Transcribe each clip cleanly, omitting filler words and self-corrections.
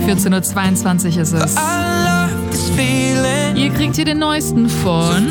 14:22 ist es. Ihr kriegt hier den neuesten von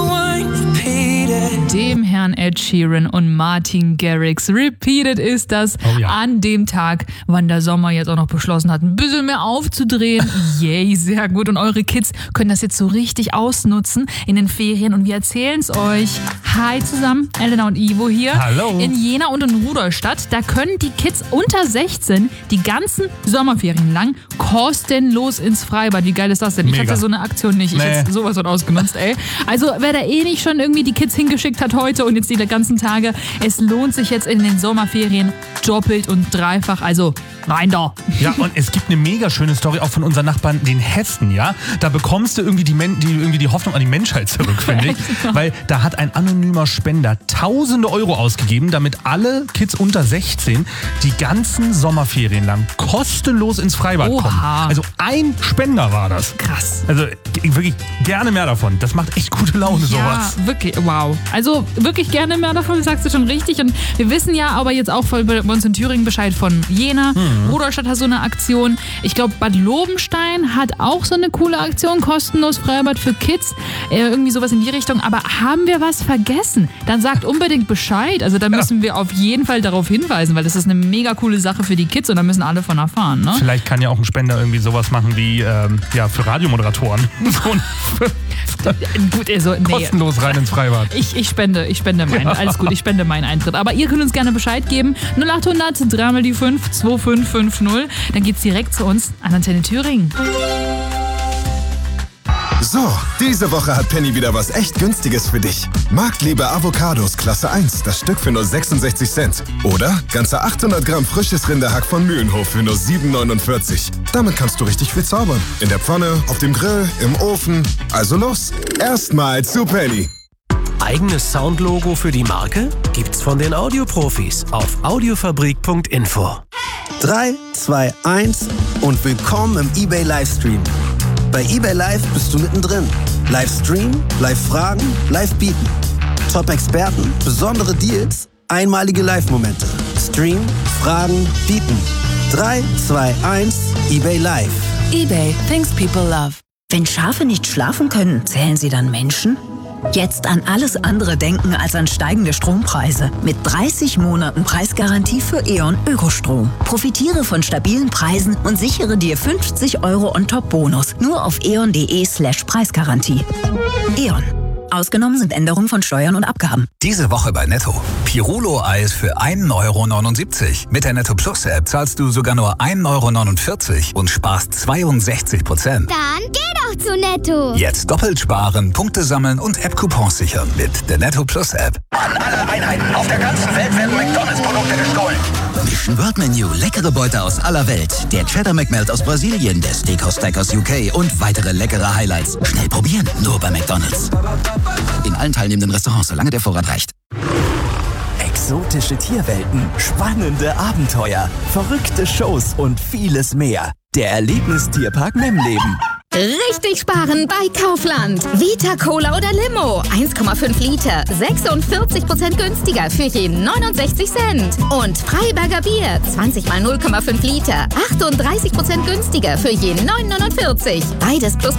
dem Herrn Ed Sheeran und Martin Garrix. Repeated ist das an dem Tag, wann der Sommer jetzt auch noch beschlossen hat, ein bisschen mehr aufzudrehen. Yay, sehr gut. Und eure Kids können das jetzt so richtig ausnutzen in den Ferien. Und wir erzählen es euch. Hi zusammen, Elena und Ivo hier. Hallo. In Jena und in Rudolstadt. Da können die Kids unter 16 die ganzen Sommerferien lang kostenlos ins Freibad. Wie geil ist das denn? Ich hatte so eine Aktion nicht. Ich hätte sowas von ausgenutzt, ey. Also wer da nicht schon irgendwie die Kids hingeschickt hat heute und jetzt die ganzen Tage, es lohnt sich jetzt in den Sommerferien doppelt und dreifach. Also rein da. Ja, und es gibt eine mega schöne Story auch von unseren Nachbarn, den Hessen, ja. Da bekommst du irgendwie die Hoffnung an die Menschheit zurück, finde ich. Weil da hat ein anonymer Spender tausende Euro ausgegeben, damit alle Kids unter 16 die ganzen Sommerferien lang kostenlos ins Freibad kommen. Also ein Spender war das. Krass. Also wirklich gerne mehr davon. Das macht echt gute Laune, sowas. Ja, wirklich, wow. Also wirklich gerne mehr davon, sagst du schon richtig. Und wir wissen ja aber jetzt auch bei uns in Thüringen Bescheid von Jena. Rudolstadt hat so eine Aktion. Ich glaube, Bad Lobenstein hat auch so eine coole Aktion. Kostenlos Freibad für Kids. Irgendwie sowas in die Richtung. Aber haben wir was vergessen? Dann sagt unbedingt Bescheid. Also da müssen wir auf jeden Fall darauf hinweisen, weil das ist eine mega coole Sache für die Kids und da müssen alle von erfahren. Ne? Vielleicht kann ja auch ein Spender irgendwie sowas machen wie für Radiomoderatoren. Gut, also, kostenlos rein ins Freibad. Ich spende meinen. Alles gut, ich spende meinen Eintritt. Aber ihr könnt uns gerne Bescheid geben. 0800 3x5 2550. Dann geht's direkt zu uns an Antenne Thüringen. So, diese Woche hat Penny wieder was echt Günstiges für dich. Marktliebe Avocados Klasse 1, das Stück für nur 66 Cent. Oder ganze 800 Gramm frisches Rinderhack von Mühlenhof für nur 7,49. Damit kannst du richtig viel zaubern. In der Pfanne, auf dem Grill, im Ofen. Also los, erstmal zu Penny. Eigenes Soundlogo für die Marke? Gibt's von den Audioprofis auf audiofabrik.info. 3, 2, 1 und willkommen im eBay Livestream. Bei eBay Live bist du mittendrin. Livestream, Live-Fragen, Live-Bieten. Top-Experten, besondere Deals, einmalige Live-Momente. Stream, Fragen, Bieten. 3, 2, 1, eBay Live. eBay, things people love. Wenn Schafe nicht schlafen können, zählen sie dann Menschen? Jetzt an alles andere denken als an steigende Strompreise. Mit 30 Monaten Preisgarantie für E.ON Ökostrom. Profitiere von stabilen Preisen und sichere dir 50 € on-top-Bonus. Nur auf eon.de/Preisgarantie. E.ON. Ausgenommen sind Änderungen von Steuern und Abgaben. Diese Woche bei Netto. Pirulo-Eis für 1,79 €. Mit der Netto Plus App zahlst du sogar nur 1,49 € und sparst 62%. Dann geh doch zu Netto. Jetzt doppelt sparen, Punkte sammeln und App-Coupons sichern mit der Netto Plus App. An alle Einheiten auf der ganzen Welt werden McDonalds-Produkte gestohlen. Mission World Menu, leckere Beute aus aller Welt. Der Cheddar McMelt aus Brasilien, der Steakhouse Stack aus UK und weitere leckere Highlights. Schnell probieren, nur bei McDonalds. In allen teilnehmenden Restaurants, solange der Vorrat reicht. Exotische Tierwelten, spannende Abenteuer, verrückte Shows und vieles mehr. Der Erlebnistierpark Memleben. Richtig sparen bei Kaufland. Vita Cola oder Limo. 1,5 Liter. 46% günstiger für je 69 Cent. Und Freiberger Bier. 20 mal 0,5 Liter. 38% günstiger für je 9,49. Beides plus